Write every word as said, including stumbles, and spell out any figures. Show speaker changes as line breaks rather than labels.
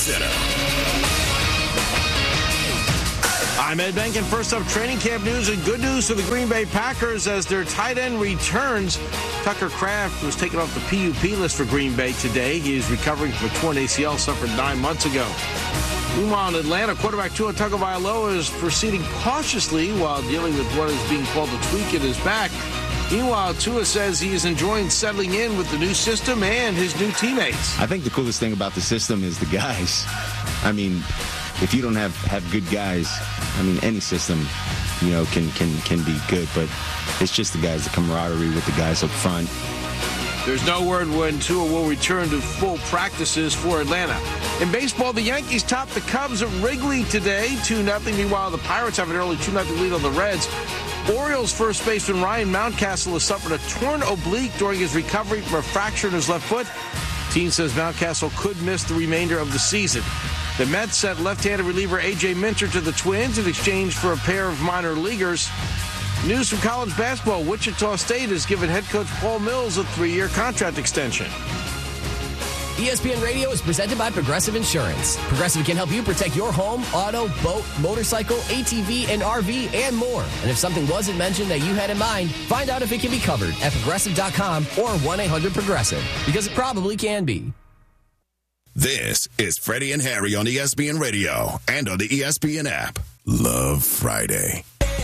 Center.
I'm Ed Benkin. First up, training camp news and good news for the Green Bay Packers as their tight end returns. Tucker Kraft was taken off the P U P list for Green Bay today. He is recovering from a torn A C L suffered nine months ago. Meanwhile, in Atlanta, quarterback Tua Tagovailoa is proceeding cautiously while dealing with what is being called a tweak in his back. Meanwhile, Tua says he is enjoying settling in with the new system and his new teammates.
I think the coolest thing about the system is the guys. I mean, if you don't have, have good guys, I mean, any system, you know, can, can, can be good. But it's just the guys, the camaraderie with the guys up front.
There's no word when Tua will return to full practices for Atlanta. In baseball, the Yankees topped the Cubs at Wrigley today, two nothing. Meanwhile, the Pirates have an early two nothing lead on the Reds. Orioles first baseman Ryan Mountcastle has suffered a torn oblique during his recovery from a fracture in his left foot. The team says Mountcastle could miss the remainder of the season. The Mets sent left-handed reliever A J Minter to the Twins in exchange for a pair of minor leaguers. News from college basketball. Wichita State has given head coach Paul Mills a three-year contract extension.
E S P N Radio is presented by Progressive Insurance. Progressive can help you protect your home, auto, boat, motorcycle, A T V, and R V, and more. And if something wasn't mentioned that you had in mind, find out if it can be covered at progressive dot com or one eight hundred progressive, because it probably can be.
This is Freddie and Harry on E S P N Radio and on the E S P N app. Love Friday.